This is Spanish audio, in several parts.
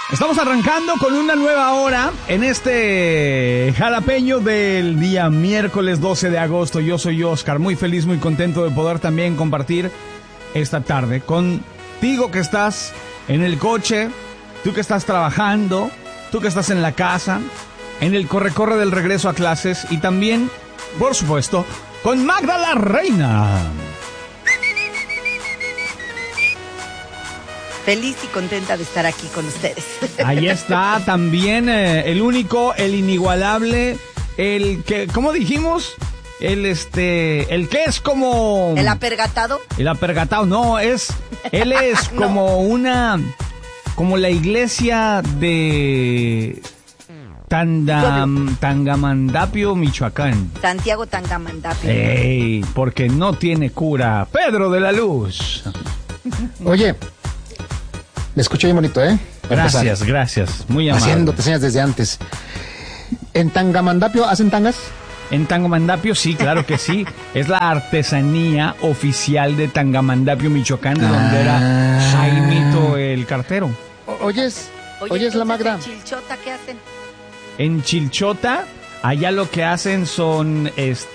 Estamos arrancando con una nueva hora en este jalapeño del día miércoles 12 de agosto. Yo soy Oscar, muy feliz, muy contento de poder también compartir esta tarde contigo que estás en el coche, tú que estás trabajando, tú que estás en la casa, en el corre-corre del regreso a clases y también, por supuesto, con Magda la Reina. Feliz y contenta de estar aquí con ustedes. Ahí está también el único, el inigualable, el que, ¿cómo dijimos? El que es como... ¿El apergatado? El apergatado, no, él es No. como la iglesia de Tangamandapio, Michoacán. Santiago Tangamandapio. ¡Ey! Porque no tiene cura. Pedro de la Luz. Oye, me escucho bien bonito, ¿eh? Para Gracias, gracias. Muy amable. haciéndote señas desde antes. ¿En Tangamandapio hacen tangas? En Tangamandapio, sí, claro que sí. Es la artesanía oficial de Tangamandapio, Michoacán, de donde era Jaimito el cartero. Oyes la Magda. ¿En Chilchota qué hacen? En Chilchota, allá lo que hacen son,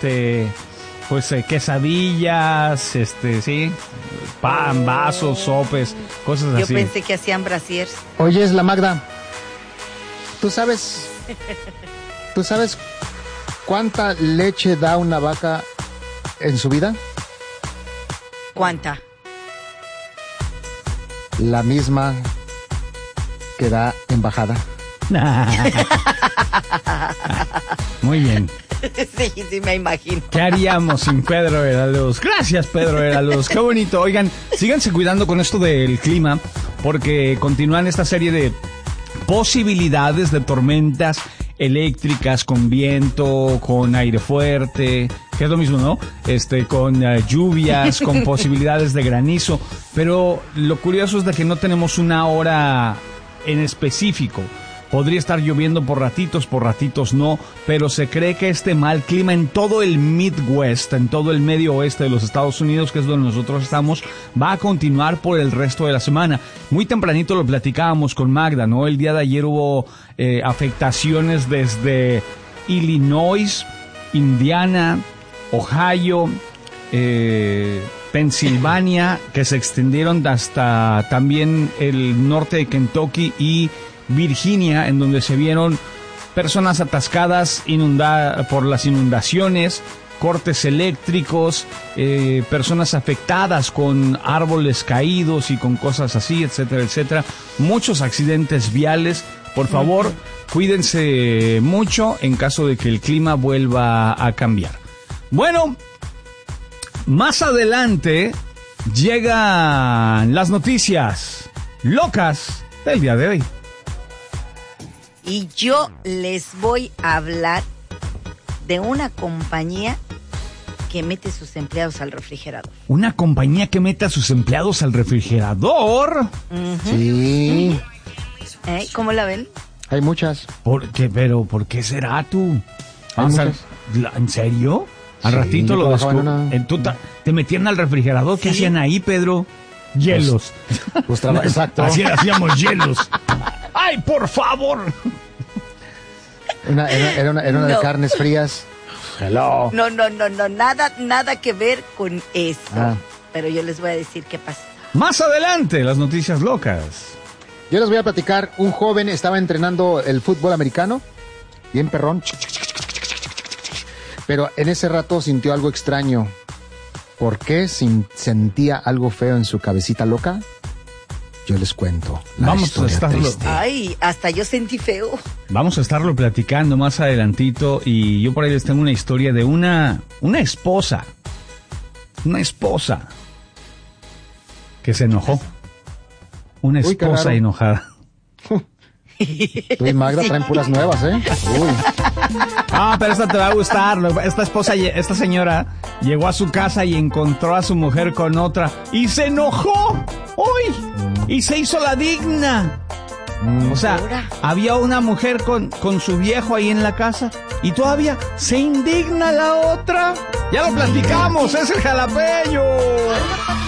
quesadillas, sí, pan, vasos, sopes, cosas Yo así. pensé que hacían brasiers. Oyes la Magda. ¿Tú sabes cuánta leche da una vaca en su vida? ¿Cuánta? La misma que da en bajada. Muy bien. Sí, me imagino. ¿Qué haríamos sin Pedro de la Luz? Gracias, Pedro de la Luz. Qué bonito. Oigan, síganse cuidando con esto del clima, porque continúan esta serie de posibilidades de tormentas eléctricas con viento, con aire fuerte, que es lo mismo, ¿no? Con lluvias, con posibilidades de granizo. Pero lo curioso es de que no tenemos una hora en específico. Podría estar lloviendo por ratitos no, pero se cree que este mal clima en todo el Midwest, en todo el medio oeste de los Estados Unidos, que es donde nosotros estamos, va a continuar por el resto de la semana. Muy tempranito lo platicábamos con Magda, ¿no? El día de ayer hubo afectaciones desde Illinois, Indiana, Ohio, Pensilvania, que se extendieron hasta también el norte de Kentucky y Virginia, en donde se vieron personas atascadas por las inundaciones, cortes eléctricos, personas afectadas con árboles caídos y con cosas así, etcétera, etcétera. Muchos accidentes viales. Por favor, cuídense mucho en caso de que el clima vuelva a cambiar. Bueno, más adelante llegan las noticias locas del día de hoy. Y yo les voy a hablar de una compañía que mete sus empleados al refrigerador. ¿Una compañía que mete a sus empleados al refrigerador? Sí, ¿Cómo la ven? hay muchas. ¿Por qué será tú? Hay muchas. ¿En serio? Al Sí, ratito yo lo trabajaba en descubrí. una- ¿Te metían al refrigerador? ¿Qué Sí. hacían ahí, Pedro? Hielos. Exacto. Así hacíamos hielos. ¡Ay, por favor! Era una de No. carnes frías. Hello. No, nada que ver con eso. Ah. Pero yo les voy a decir qué pasa. Más adelante, las noticias locas. Yo les voy a platicar, un joven estaba entrenando el fútbol americano, bien perrón, pero en ese rato sintió algo extraño. ¿Por qué sentía algo feo en su cabecita loca? Yo les cuento. Vamos a estarlo. Triste. Ay, hasta yo sentí feo. Vamos a estarlo platicando más adelantito y yo por ahí les tengo una historia de una esposa. Una esposa que se enojó. Una Uy, qué esposa raro. enojada. Tú y Magda traen puras nuevas, ¿eh? Uy. Ah, pero esta te va a gustar. Esta señora llegó a su casa y encontró a su mujer con otra y se enojó. ¡Uy! Y se hizo la digna. O sea, había una mujer con su viejo ahí en la casa y todavía se indigna la otra. Ya lo platicamos, es el jalapeño.